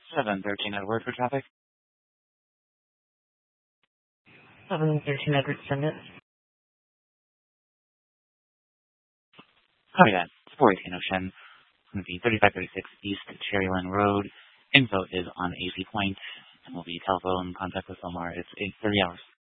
713 Edward for traffic. 713 Edward, send it. Copy that. 418 Ocean. It's going to be 3536 East Cherryland Road. Info is on AC Point, and will be telephone contact with Omar. It's 30 hours.